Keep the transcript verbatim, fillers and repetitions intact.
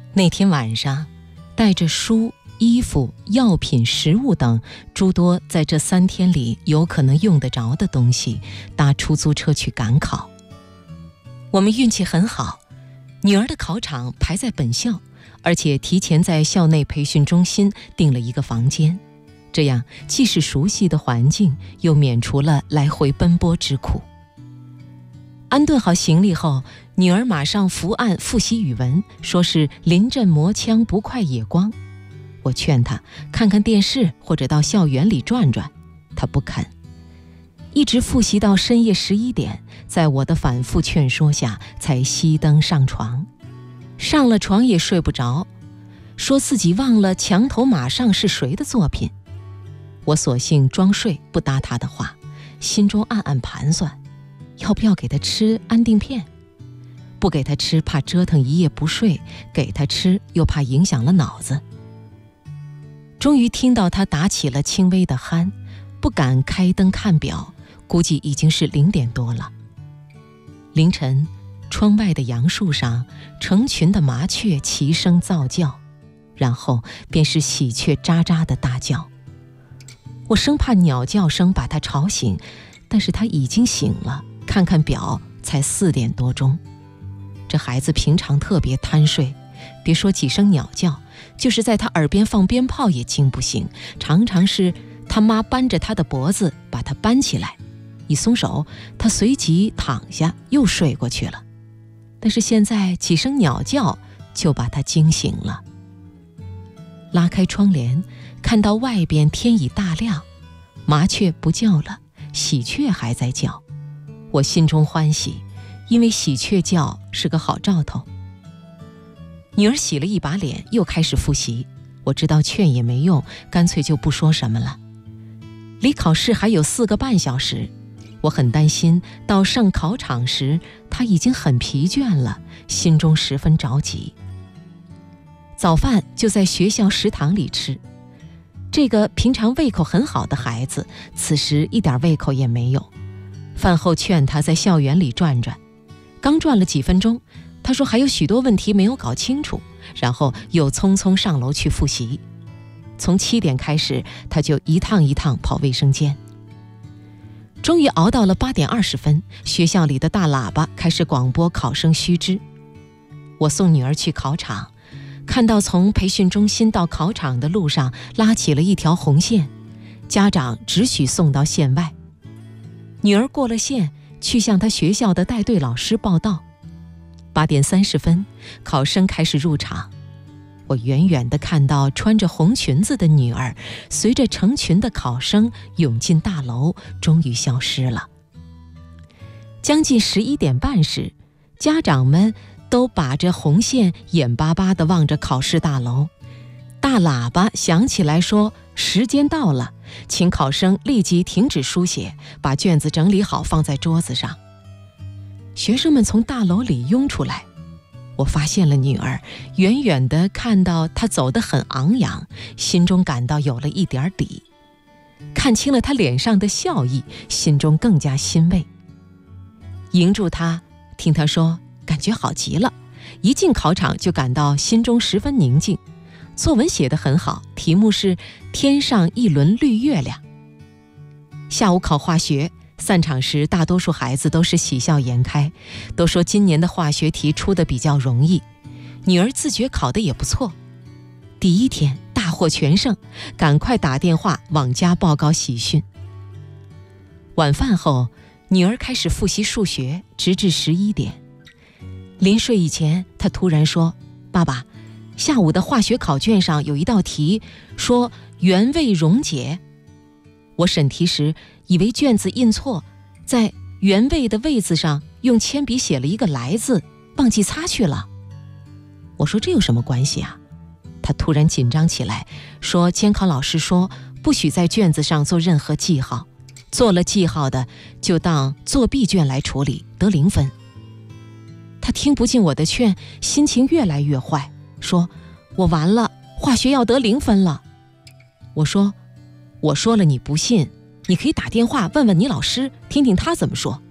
那天晚上，带着书、衣服、药品、食物等诸多在这三天里有可能用得着的东西，搭出租车去赶考。我们运气很好，女儿的考场排在本校，而且提前在校内培训中心订了一个房间，这样既是熟悉的环境，又免除了来回奔波之苦。安顿好行李后，女儿马上伏案复习语文，说是临阵磨枪不快也光。我劝她看看电视或者到校园里转转，她不肯，一直复习到深夜十一点，在我的反复劝说下才熄灯上床。上了床也睡不着，说自己忘了墙头马上是谁的作品。我索性装睡不搭她的话，心中暗暗盘算，要不要给她吃安定片？不给她吃怕折腾一夜不睡，给她吃又怕影响了脑子。终于听到她打起了轻微的鼾，不敢开灯看表，估计已经是零点多了。凌晨，窗外的杨树上成群的麻雀齐声噪叫，然后便是喜鹊喳喳的大叫。我生怕鸟叫声把她吵醒，但是她已经醒了，看看表才四点多钟。这孩子平常特别贪睡，别说几声鸟叫，就是在他耳边放鞭炮也惊不醒，常常是他妈扳着他的脖子把他扳起来，一松手他随即躺下又睡过去了。但是现在几声鸟叫就把他惊醒了。拉开窗帘，看到外边天已大亮，麻雀不叫了，喜鹊还在叫。我心中欢喜，因为喜鹊叫是个好兆头。女儿洗了一把脸，又开始复习。我知道劝也没用，干脆就不说什么了。离考试还有四个半小时，我很担心到上考场时她已经很疲倦了，心中十分着急。早饭就在学校食堂里吃，这个平常胃口很好的孩子，此时一点胃口也没有。饭后劝她在校园里转转，刚转了几分钟，她说还有许多问题没有搞清楚，然后又匆匆上楼去复习。从七点开始，她就一趟一趟跑卫生间。终于熬到了八点二十分，学校里的大喇叭开始广播考生须知。我送女儿去考场，看到从培训中心到考场的路上拉起了一条红线，家长只许送到线外。女儿过了线，去向她学校的带队老师报到。八点三十分，考生开始入场。我远远地看到穿着红裙子的女儿随着成群的考生涌进大楼，终于消失了。将近十一点半时，家长们都把着红线眼巴巴地望着考试大楼。大喇叭响起来说时间到了，请考生立即停止书写，把卷子整理好放在桌子上。学生们从大楼里拥出来，我发现了女儿，远远地看到她走得很昂扬，心中感到有了一点底。看清了她脸上的笑意，心中更加欣慰。迎住她，听她说感觉好极了，一进考场就感到心中十分宁静。作文写得很好，题目是天上一轮绿月亮。下午考化学，散场时大多数孩子都是喜笑颜开，都说今年的化学题出的比较容易。女儿自觉考得也不错，第一天大获全胜，赶快打电话往家报告喜讯。晚饭后，女儿开始复习数学，直至十一点。临睡以前，她突然说：爸爸，下午的化学考卷上有一道题说原位溶解。我审题时以为卷子印错，在原位的位子上用铅笔写了一个来字，忘记擦去了。我说这有什么关系啊？他突然紧张起来，说监考老师说不许在卷子上做任何记号，做了记号的就当作弊卷来处理，得零分。他听不进我的劝，心情越来越坏，说我完了，化学要得零分了。我说我说了你不信，你可以打电话问问你老师，听听他怎么说。